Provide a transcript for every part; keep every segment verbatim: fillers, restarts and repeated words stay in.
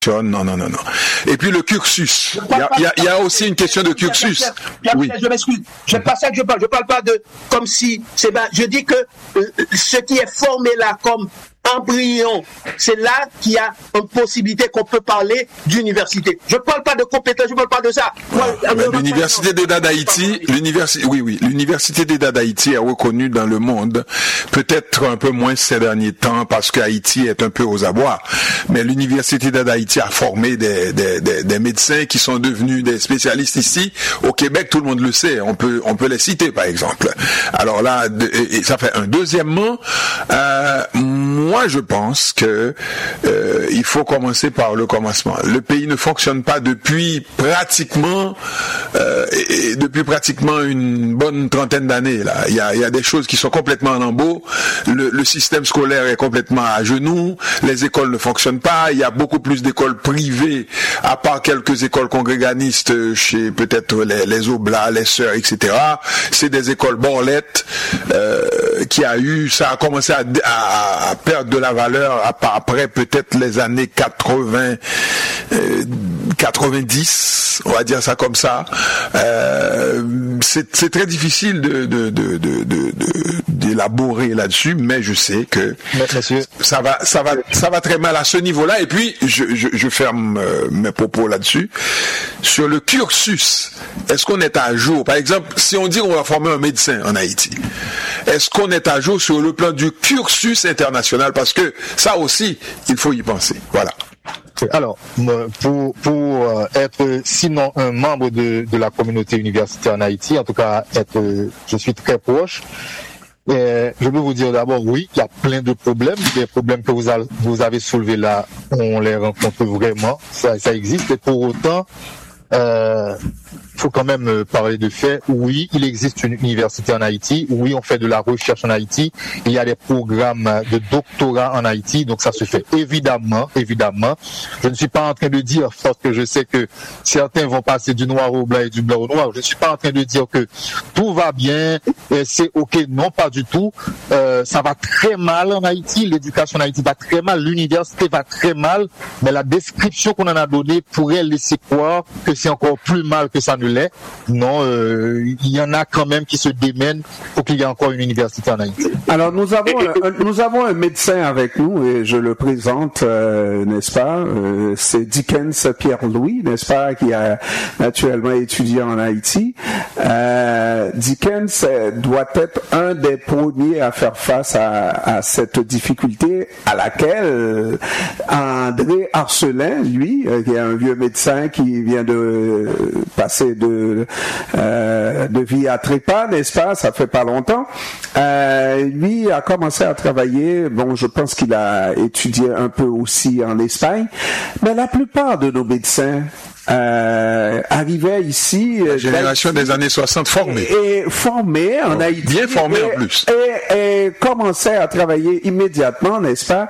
Non, non, non, non. Et puis le cursus. Il y a, il y a, il y a aussi une question de cursus. Oui. Je m'excuse. Je ne pas ça que je parle. Je parle pas de comme si c'est ben, je dis que euh, ce qui est formé là comme embryon, c'est là qu'il y a une possibilité qu'on peut parler d'université. Je ne parle pas de compétences, je ne parle pas de ça. Moi, ah, l'université d'État d'Haïti, l'université, oui, oui, l'université d'État d'Haïti est reconnue dans le monde, peut-être un peu moins ces derniers temps parce qu'Haïti est un peu aux abois. Mais l'université d'État d'Haïti a formé des, des, des, des médecins qui sont devenus des spécialistes ici. Au Québec, tout le monde le sait. On peut, on peut les citer, par exemple. Alors là, et ça fait un. Deuxièmement, euh, moi, je pense que euh, il faut commencer par le commencement. Le pays ne fonctionne pas depuis pratiquement, euh, et, et depuis pratiquement une bonne trentaine d'années. Là, il y a, il y a des choses qui sont complètement en lambeaux. Le, le système scolaire est complètement à genoux. Les écoles ne fonctionnent pas. Il y a beaucoup plus d'écoles privées, à part quelques écoles congréganistes chez peut-être les, les Oblats, les Sœurs, et cetera. C'est des écoles borlettes euh, qui a eu, ça a commencé à, à, à perdre de la valeur après peut-être les années quatre-vingts, euh, quatre-vingt-dix, on va dire ça comme ça. Euh, c'est, c'est très difficile de, de, de, de, de, de, d'élaborer là-dessus, mais je sais que Monsieur. ça va, ça va, ça va très mal à ce niveau-là. Et puis, je, je, je ferme euh, mes propos là-dessus. Sur le cursus, est-ce qu'on est à jour? Par exemple, si on dit qu'on va former un médecin en Haïti, est-ce qu'on est à jour sur le plan du cursus international? Parce que ça aussi, il faut y penser. Voilà. Alors, pour, pour être sinon un membre de, de la communauté universitaire en Haïti, en tout cas, être, je suis très proche. Et je peux vous dire d'abord, oui, il y a plein de problèmes. Les problèmes que vous, a, vous avez soulevés là, on les rencontre vraiment. Ça, ça existe. Et pour autant, euh, faut quand même parler de faits. Oui, il existe une université en Haïti. Oui, on fait de la recherche en Haïti. Il y a des programmes de doctorat en Haïti. Donc, ça se fait évidemment, évidemment. Je ne suis pas en train de dire, parce que je sais que certains vont passer du noir au blanc et du blanc au noir. Je ne suis pas en train de dire que tout va bien, c'est OK. Non, pas du tout. Euh, ça va très mal en Haïti. L'éducation en Haïti va très mal. L'université va très mal. Mais la description qu'on en a donnée pourrait laisser croire que c'est encore plus mal que ça ne l'est. Non, euh, il y en a quand même qui se démènent pour qu'il y ait encore une université en Haïti. Alors nous avons un, nous avons un médecin avec nous et je le présente, euh, n'est-ce pas, euh, c'est Dickens Pierre-Louis, n'est-ce pas, qui a actuellement étudié en Haïti. Euh, Dickens doit être un des premiers à faire face à, à cette difficulté à laquelle André Arcelin, lui, qui est un vieux médecin qui vient de passer de euh, de vie à trépas, n'est-ce pas, ça fait pas longtemps. Euh, lui a commencé à travailler, bon, je pense qu'il a étudié un peu aussi en Espagne, mais la plupart de nos médecins Euh, arrivait ici, la génération des années soixante formée et formée en oh, Haïti, bien formée et, en plus, et, et commençait à travailler immédiatement, n'est-ce pas?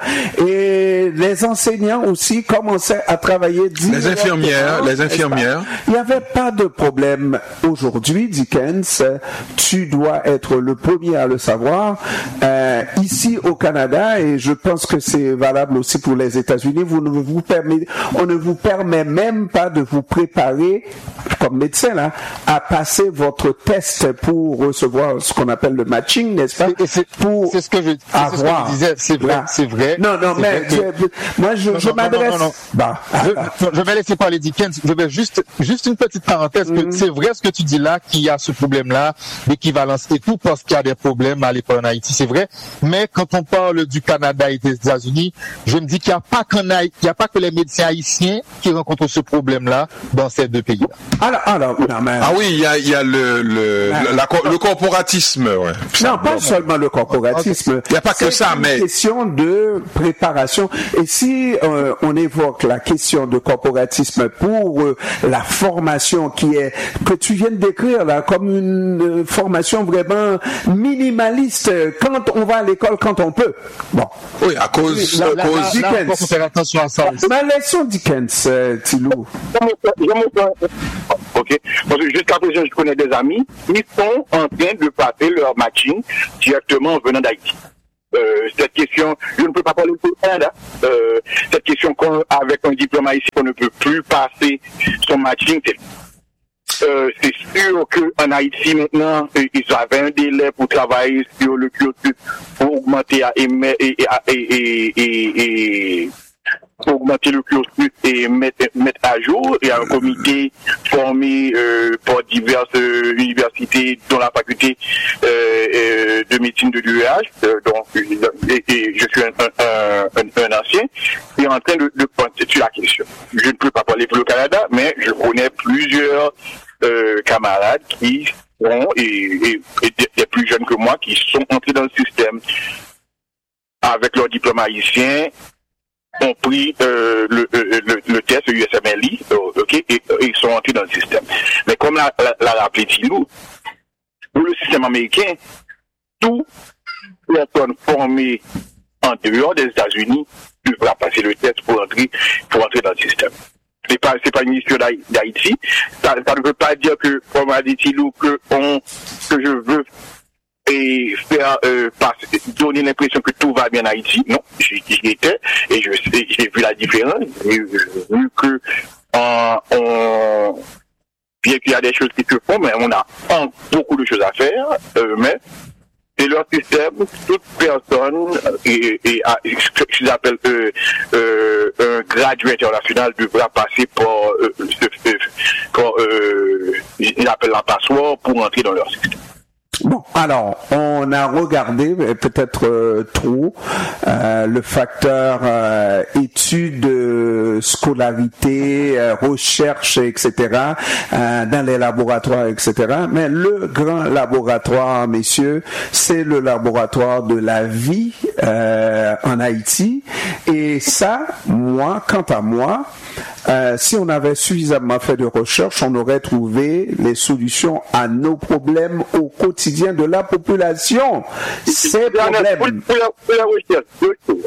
Et les enseignants aussi commençaient à travailler. Les infirmières, les infirmières. Il n'y avait pas de problème aujourd'hui, Dickens. Tu dois être le premier à le savoir. Euh, ici au Canada, et je pense que c'est valable aussi pour les États-Unis, vous ne vous permet, on ne vous permet même pas de vous préparer comme médecin là à passer votre test pour recevoir ce qu'on appelle le matching, n'est-ce pas? Et c'est, pour c'est ce que je, avoir. C'est ce que je disais, c'est vrai, c'est vrai. Non, non, mais que... je, moi je, non, je non, m'adresse. Non, non, non. Bah, je, je vais laisser parler Dickens. Je vais juste, juste une petite parenthèse. Mm-hmm. Que c'est vrai ce que tu dis là, qu'il y a ce problème-là d'équivalence et tout, parce qu'il y a des problèmes à l'école en Haïti, c'est vrai. Mais quand on parle du Canada et des États-Unis, je me dis qu'il n'y a pas qu'en Haïti, il n'y a pas que les médecins haïtiens qui rencontrent ce problème-là dans ces deux pays-là. Alors, alors, non, mais... Ah oui, il y a, il y a le, le, ah, la, la, le corporatisme, ouais. Non, pas seulement le corporatisme. Il n'y a pas que ça, mais... C'est une question de préparation. Et si euh, on évoque la question de corporatisme pour euh, la formation qui est, que tu viens de décrire là, comme une euh, formation vraiment minimaliste, quand on va à l'école, quand on peut. Bon. Oui, à cause, là, à là, cause là, Dickens. Là, faut faire attention à ça aussi. Mais laissons Dickens, euh, Tilou. Ok. Parce que jusqu'à présent, je connais des amis, ils sont en train de passer leur matching directement en venant d'Haïti. Euh, cette question, je ne peux pas parler pour le Canada. Euh, cette question avec un diplôme ici qu'on ne peut plus passer son matching, c'est Euh, c'est sûr qu'en Haïti maintenant, euh, ils avaient un délai pour travailler sur le cursus pour augmenter à, et, et, et, et, et, et pour augmenter le cursus et mettre, mettre à jour. Il y a un comité formé euh, par diverses euh, universités, dont la faculté euh, euh, de médecine de l'U E H, euh, donc et, et je suis un, un, un, un ancien, qui est en train de, de penser sur la question. Je ne peux pas parler pour le Canada, mais je connais plusieurs Euh, camarades qui sont, et, et, et des plus jeunes que moi, qui sont entrés dans le système avec leur diplôme haïtien, ont pris euh, le, le, le test U S M L I, ok, et, et ils sont entrés dans le système. Mais comme l'a, l'a rappelé Tilou, pour le système américain, toute personne formée en dehors des États-Unis devra passer le test pour entrer, pour entrer dans le système. C'est pas, c'est pas une issue d'Haïti. Ça, ça ne veut pas dire que, comme a dit Tilou, que on, que je veux et faire, euh, passer, donner l'impression que tout va bien en Haïti. Non, j'y, j'y étais et je, j'ai vu la différence. J'ai vu que, euh, on, bien qu'il y a des choses qui se font, mais on a beaucoup de choses à faire, euh, mais c'est leur système, toute personne et, et, et ce qu'ils appellent euh, euh, un gradué international devra passer par euh, ce, ce, quand, euh, ils appellent la passeport pour entrer dans leur système. Bon, alors, on a regardé, peut-être euh, trop, euh, le facteur euh, études, euh, scolarité, euh, recherche, et cetera, euh, dans les laboratoires, et cetera. Mais le grand laboratoire, messieurs, c'est le laboratoire de la vie euh, en Haïti. Et ça, moi, quant à moi, euh, si on avait suffisamment fait de recherche, on aurait trouvé les solutions à nos problèmes au quotidien de la population. Ces problèmes. Pour, pour, la, pour la recherche,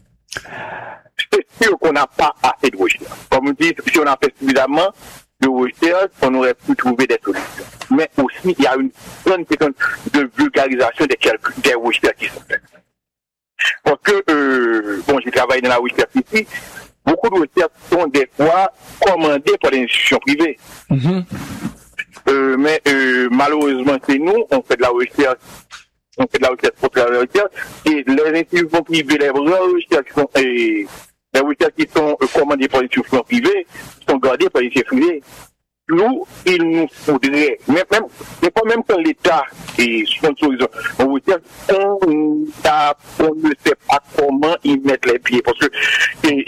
c'est sûr qu'on n'a pas assez de recherche. Comme on dit, si on a fait suffisamment de recherche, on aurait pu trouver des solutions. Mais aussi, il y a une grande question de vulgarisation des, calculs, des recherches qui sont faites. Parce que, euh, bon, j'ai travaillé dans la recherche ici, beaucoup de recherches sont des fois commandées par des institutions privées. Mm-hmm. Euh, mais euh, malheureusement, c'est nous, on fait de la recherche, on fait de la recherche pour faire de la recherche, et les institutions privées, les vraies recherches qui sont, et, les recherches qui sont euh, commandées par les institutions privées, sont gardées par les institutions privées. Nous, il nous faudrait, même, même, c'est pas même quand l'État est sponsorisé, on recherche, on, on ne sait pas comment ils mettent les pieds, parce que ils,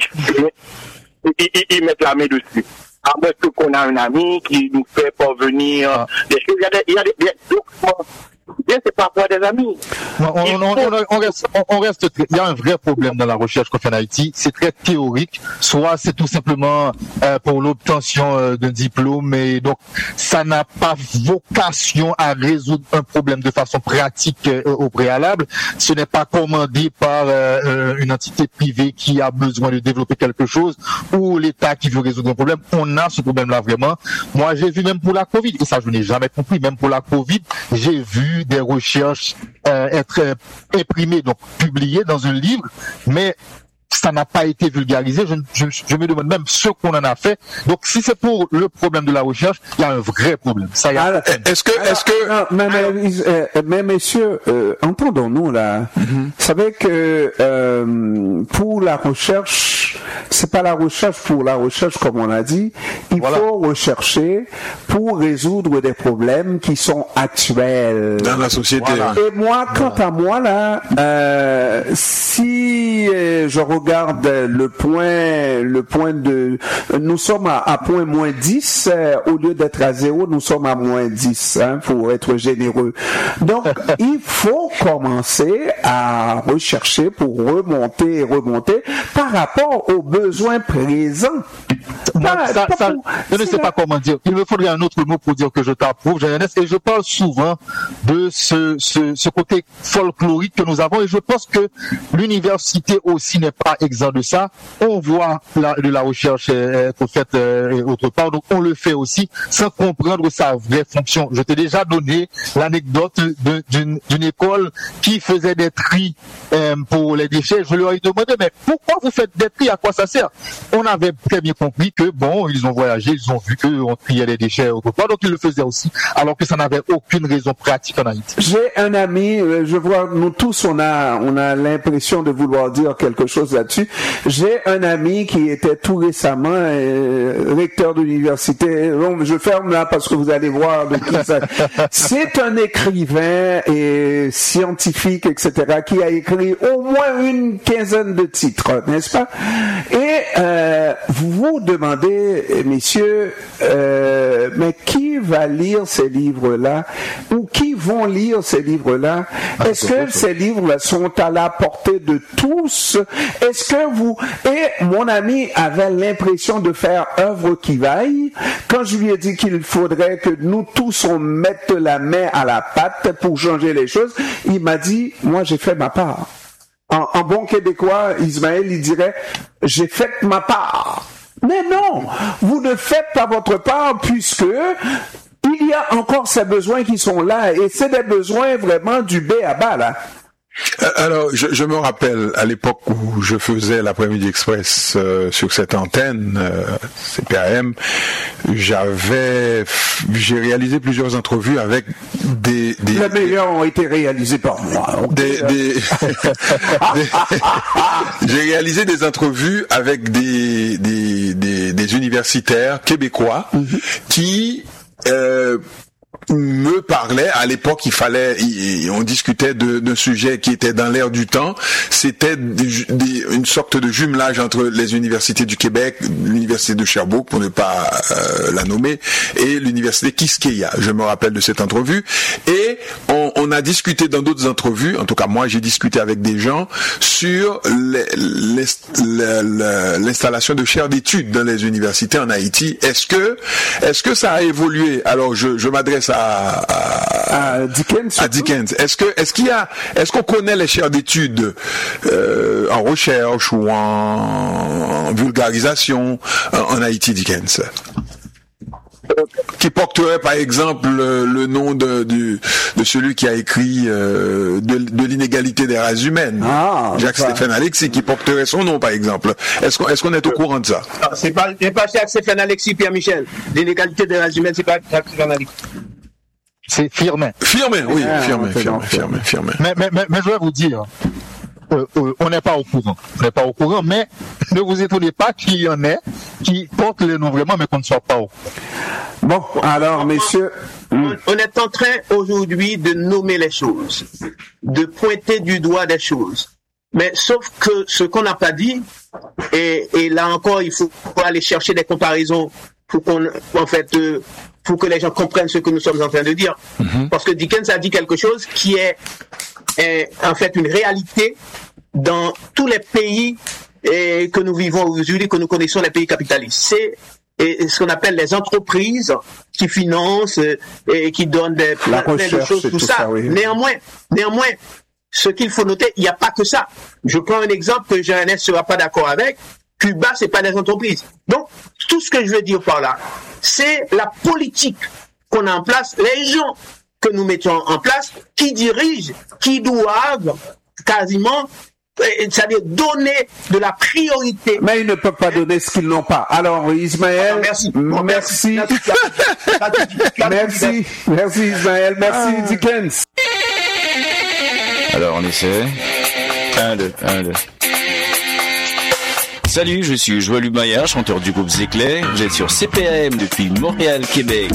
ils, ils mettent la main dessus. À moins que qu'on a un ami qui nous fait parvenir ah. des choses, il y a des, il y a des, des documents. Bien, c'est parfois des amis. On, on, on, on, on, reste, on, on reste, il y a un vrai problème dans la recherche qu'on fait en Haïti. C'est très théorique. Soit c'est tout simplement euh, pour l'obtention euh, d'un diplôme, et donc ça n'a pas vocation à résoudre un problème de façon pratique euh, au préalable. Ce n'est pas commandé par euh, une entité privée qui a besoin de développer quelque chose ou l'État qui veut résoudre un problème. On a ce problème-là vraiment. Moi, j'ai vu même pour la Covid, et ça je n'ai jamais compris, même pour la Covid, j'ai vu des recherches euh, être euh, imprimées, donc publiées dans un livre, mais ça n'a pas été vulgarisé. Je, je, je me demande même ce qu'on en a fait. Donc, si c'est pour le problème de la recherche, il y a un vrai problème. Ça y a. Alors, est-ce que, est-ce que, non, mais, mais, mais messieurs, euh, entendons-nous là. Mm-hmm. Vous savez que euh, pour la recherche, c'est pas la recherche pour la recherche comme on a dit. Il voilà. faut rechercher pour résoudre des problèmes qui sont actuels dans la société. Voilà. Et moi, quant voilà. à moi là, euh, si euh, je regarde Regarde le point, le point de, nous sommes à, à point moins dix, euh, au lieu d'être à zéro, nous sommes à moins dix, hein, pour être généreux. Donc, il faut commencer à rechercher pour remonter et remonter par rapport rapport aux besoins présents. Pas, ça, pas ça, pour, je ne sais pas comment dire. Il me faudrait un autre mot pour dire que je t'approuve, Jean-Ernest, et je parle souvent de ce, ce, ce côté folklorique que nous avons, et je pense que l'université aussi n'est pas exempt de ça. On voit la, de la recherche être faite euh, autre part, donc on le fait aussi sans comprendre sa vraie fonction. Je t'ai déjà donné l'anecdote de, d'une, d'une école qui faisait des tris euh, pour les déchets. Je leur ai demandé, mais pourquoi vous faites des tris, à quoi ça sert? On avait très bien compris que bon, ils ont voyagé, ils ont vu qu'on triait les déchets autre part, donc ils le faisaient aussi, alors que ça n'avait aucune raison pratique en Haïti. J'ai un ami, je vois, nous tous, on a, on a l'impression de vouloir dire quelque chose là-dessus. J'ai un ami qui était tout récemment euh, recteur de l'université. Bon, je ferme là parce que vous allez voir de qui ça. C'est un écrivain et scientifique, et cetera, qui a écrit au moins une quinzaine de titres, n'est-ce pas? Et euh, vous vous demandez, messieurs, euh, mais qui va lire ces livres-là ou qui vont lire ces livres-là? Est-ce que ces livres-là sont à la portée de tous? Est-ce que vous... Et mon ami avait l'impression de faire œuvre qui vaille. Quand je lui ai dit qu'il faudrait que nous tous on mette la main à la pâte pour changer les choses, il m'a dit, moi j'ai fait ma part. En, en bon québécois, Ismaël, il dirait, j'ai fait ma part. Mais non, vous ne faites pas votre part puisque il y a encore ces besoins qui sont là et c'est des besoins vraiment du B à bas là. Alors, je, je me rappelle à l'époque où je faisais l'après-midi express euh, sur cette antenne euh, C P A M, j'avais, j'ai réalisé plusieurs entrevues avec des, des les meilleurs ont été réalisés par moi. Des, des, des j'ai réalisé des entrevues avec des des des, des universitaires québécois mm-hmm. qui euh, me parlait à l'époque, il fallait, il, on discutait de, d'un sujet qui était dans l'air du temps. C'était des, des, une sorte de jumelage entre les universités du Québec, l'université de Sherbrooke pour ne pas euh, la nommer, et l'université Quisqueya. Je me rappelle de cette entrevue. Et on, on a discuté dans d'autres entrevues. En tout cas, moi, j'ai discuté avec des gens sur les, les, les, l'installation de chaires d'études dans les universités en Haïti. Est-ce que, est-ce que ça a évolué? Alors, je, je m'adresse à À, à, à Dickens. À Dickens. Est-ce que, est-ce qu'il y a, est-ce qu'on connaît les chaires d'études euh, en recherche ou en, en vulgarisation en, en Haïti, Dickens, qui porterait par exemple le, le nom de, de, de celui qui a écrit euh, de, de l'inégalité des races humaines, ah, Jacques-Stéphane Alexis, qui porterait son nom par exemple. Est-ce qu'on, est-ce qu'on est au courant de ça? Non, c'est pas, c'est pas Jacques-Stéphane Alexis, Pierre-Michel. L'inégalité des races humaines, c'est pas Jacques-Stéphane Alexis. C'est Firmin. Firmin, oui, ah, Firmin, Firmin, Firmin, Firmin. Mais, mais, mais, mais je vais vous dire, euh, euh, on n'est pas au courant. On n'est pas au courant, mais ne vous étonnez pas qu'il y en ait qui portent les noms vraiment, mais qu'on ne soit pas au courant. Bon, alors, messieurs. On, on est en train aujourd'hui de nommer les choses, de pointer du doigt des choses. Mais sauf que ce qu'on n'a pas dit, et, et là encore, il faut aller chercher des comparaisons pour qu'on, en fait, euh, pour que les gens comprennent ce que nous sommes en train de dire. Mm-hmm. Parce que Dickens a dit quelque chose qui est, est en fait une réalité dans tous les pays et, que nous vivons aujourd'hui, que nous connaissons, les pays capitalistes. C'est et, ce qu'on appelle les entreprises qui financent et qui donnent des, plein, plein de choses, tout, tout ça. ça oui. Néanmoins, néanmoins, ce qu'il faut noter, il n'y a pas que ça. Je prends un exemple que Jean-Ernest ne sera pas d'accord avec. Cuba, c'est pas des entreprises. Donc, tout ce que je veux dire par là, c'est la politique qu'on a en place, les gens que nous mettons en place, qui dirigent, qui doivent quasiment, c'est-à-dire donner de la priorité. Mais ils ne peuvent pas donner ce qu'ils n'ont pas. Alors, Ismaël, ah, merci. Bon, merci. Merci. Merci. Merci, Ismaël. Merci, ah. Dickens. Alors, on essaie. Un, deux, un, deux. Salut, je suis Joël Humaya, chanteur du groupe Zéclé. Vous êtes sur C P A M depuis Montréal, Québec.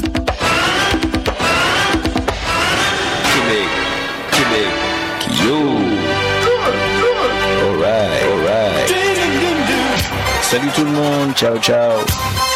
Québec, Québec, yo. Alright, alright. Salut tout le monde, ciao, ciao.